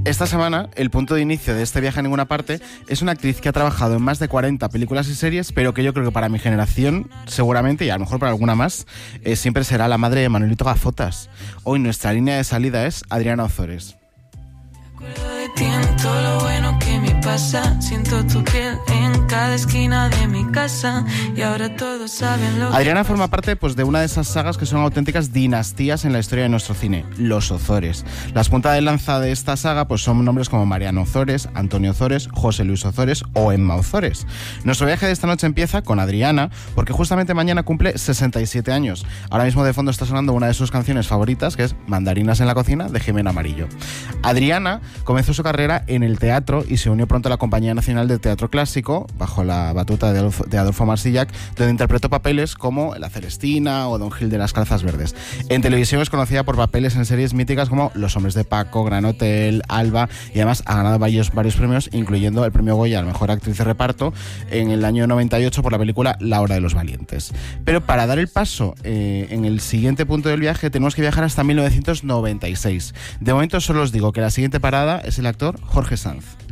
Esta semana, el punto de inicio de este viaje a ninguna parte es una actriz que ha trabajado en más de 40 películas y series, pero que yo creo que para mi generación, seguramente, y a lo mejor para alguna más, siempre será la madre de Manuelito Gafotas. Hoy nuestra línea de salida es Adriana Ozores. Me acuerdo de ti en todo lo bueno que me pasa. Siento tu piel en cada esquina de mi casa. Y ahora todos saben lo Adriana forma parte pues, de una de esas sagas que son auténticas dinastías en la historia de nuestro cine, los Ozores. Las puntas de lanza de esta saga pues, son nombres como Mariano Ozores, Antonio Ozores, José Luis Ozores o Emma Ozores. Nuestro viaje de esta noche empieza con Adriana, porque justamente mañana cumple 67 años. Ahora mismo de fondo está sonando una de sus canciones favoritas, que es Mandarinas en la cocina, de Jimena Amarillo. Adriana comenzó su carrera en el teatro y se unió pronto a la Compañía Nacional de Teatro Clásico, bajo la batuta de Adolfo Marsillac, donde interpretó papeles como La Celestina o Don Gil de las Calzas Verdes. En televisión es conocida por papeles en series míticas como Los Hombres de Paco, Gran Hotel, Alba, y además ha ganado varios premios, incluyendo el premio Goya a la mejor actriz de reparto en el año 98 por la película La Hora de los Valientes. Pero para dar el paso en el siguiente punto del viaje tenemos que viajar hasta 1996. De momento solo os digo que la siguiente parada es el actor Jorge Sanz.